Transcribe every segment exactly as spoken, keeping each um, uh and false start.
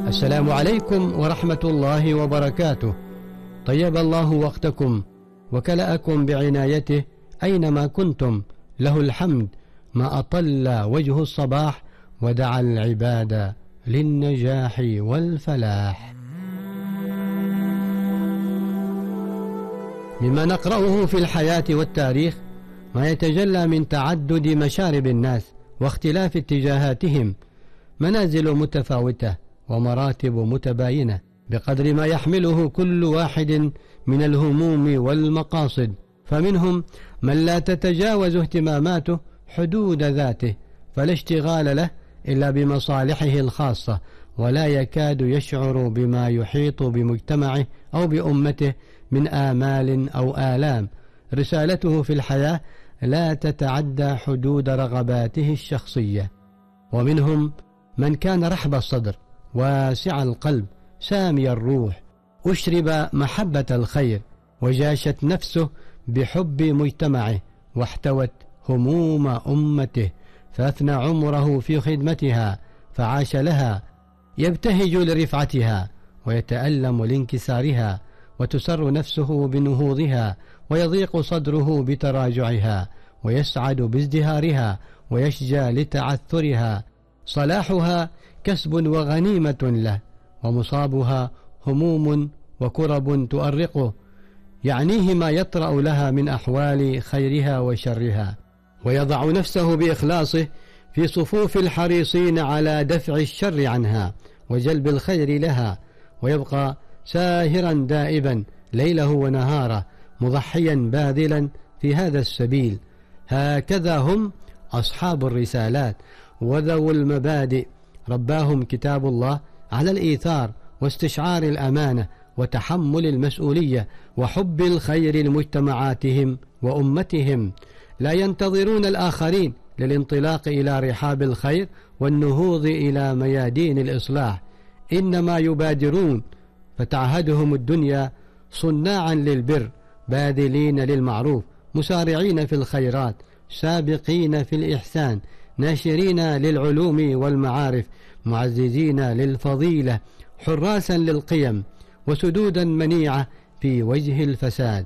السلام عليكم ورحمة الله وبركاته. طيب الله وقتكم وكلأكم بعنايته أينما كنتم، له الحمد ما أطل وجه الصباح ودعا العباد للنجاح والفلاح. مما نقرأه في الحياة والتاريخ ما يتجلى من تعدد مشارب الناس واختلاف اتجاهاتهم، منازل متفاوتة ومراتب متباينة بقدر ما يحمله كل واحد من الهموم والمقاصد، فمنهم من لا تتجاوز اهتماماته حدود ذاته، فلا اشتغال له إلا بمصالحه الخاصة، ولا يكاد يشعر بما يحيط بمجتمعه أو بأمته من آمال أو آلام. رسالته في الحياة لا تتعدى حدود رغباته الشخصية. ومنهم من كان رحب الصدر واسع القلب سامي الروح، أشرب محبة الخير وجاشت نفسه بحب مجتمعه واحتوت هموم أمته، فأفنى عمره في خدمتها فعاش لها، يبتهج لرفعتها ويتألم لانكسارها، وتسر نفسه بنهوضها ويضيق صدره بتراجعها، ويسعد بازدهارها ويشجى لتعثرها. صلاحها كسب وغنيمة له، ومصابها هموم وكرب تؤرقه، يعنيه ما يطرأ لها من أحوال خيرها وشرها، ويضع نفسه بإخلاصه في صفوف الحريصين على دفع الشر عنها وجلب الخير لها، ويبقى ساهرا دائبا ليله ونهاره مضحيا باذلا في هذا السبيل. هكذا هم أصحاب الرسالات وذو المبادئ، رباهم كتاب الله على الإيثار واستشعار الأمانة وتحمل المسؤولية وحب الخير لمجتمعاتهم وأمتهم، لا ينتظرون الآخرين للانطلاق إلى رحاب الخير والنهوض إلى ميادين الإصلاح، إنما يبادرون، فتعهدهم الدنيا صناعا للبر باذلين للمعروف مسارعين في الخيرات سابقين في الإحسان ناشرين للعلوم والمعارف معززين للفضيلة حراسا للقيم وسدودا منيعة في وجه الفساد.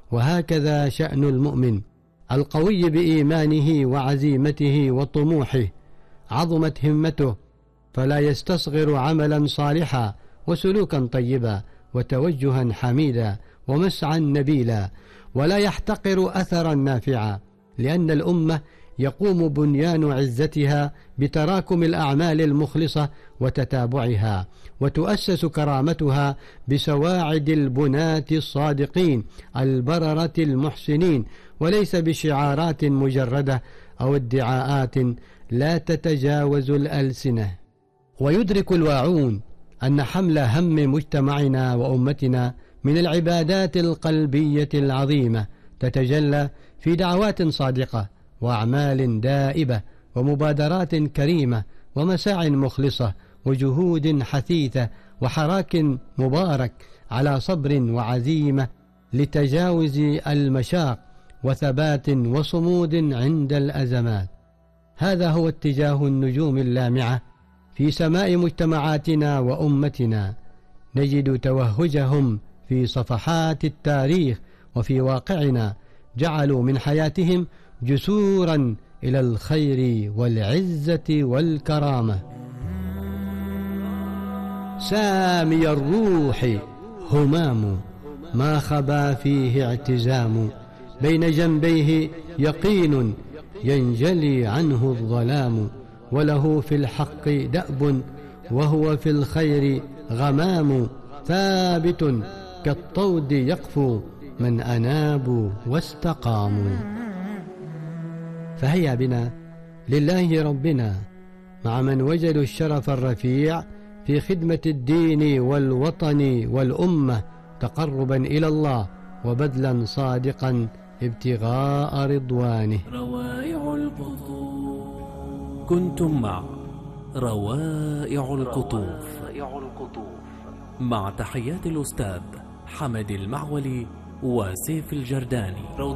وهكذا شأن المؤمن القوي بإيمانه وعزيمته وطموحه، عظمت همته فلا يستصغر عملا صالحا وسلوكا طيبا وتوجها حميدا ومسعى نبيلا، ولا يحتقر أثرا نافعا، لأن الأمة يقوم بنيان عزتها بتراكم الأعمال المخلصة وتتابعها، وتؤسس كرامتها بسواعد البناة الصادقين البررة المحسنين، وليس بشعارات مجردة أو ادعاءات لا تتجاوز الألسنة. ويدرك الواعون أن حمل هم مجتمعنا وأمتنا من العبادات القلبية العظيمة تتجلى في دعوات صادقة وأعمال دائبة ومبادرات كريمة ومساع مخلصة وجهود حثيثة وحراك مبارك على صبر وعزيمة لتجاوز المشاق وثبات وصمود عند الأزمات. هذا هو اتجاه النجوم اللامعة في سماء مجتمعاتنا وأمتنا، نجد توهجهم في صفحات التاريخ وفي واقعنا، جعلوا من حياتهم جسورا إلى الخير والعزة والكرامة. سامي الروح همام ما خبا فيه اعتزام، بين جنبيه يقين ينجلي عنه الظلام، وله في الحق دأب وهو في الخير غمام، ثابت كالطود يقفو من أنابوا واستقاموا. فهيا بنا لله ربنا مع من وجدوا الشرف الرفيع في خدمة الدين والوطن والأمة، تقربا إلى الله وبذلا صادقا ابتغاء رضوانه. روائع القطوف. كنتم مع روائع القطوف مع تحيات الأستاذ حمد المعولي وسيف الجرداني.